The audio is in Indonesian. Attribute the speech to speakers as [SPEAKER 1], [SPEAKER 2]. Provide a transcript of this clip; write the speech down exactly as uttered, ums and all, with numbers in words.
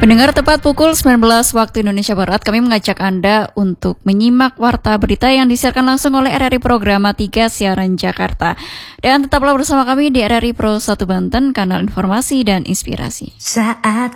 [SPEAKER 1] Pendengar, tepat pukul sembilan belas waktu Indonesia Barat, kami mengajak Anda untuk menyimak warta berita yang disiarkan langsung oleh R R I Programa tiga Siaran Jakarta. Dan tetaplah bersama kami di R R I Pro satu Banten, kanal informasi dan inspirasi.
[SPEAKER 2] Saat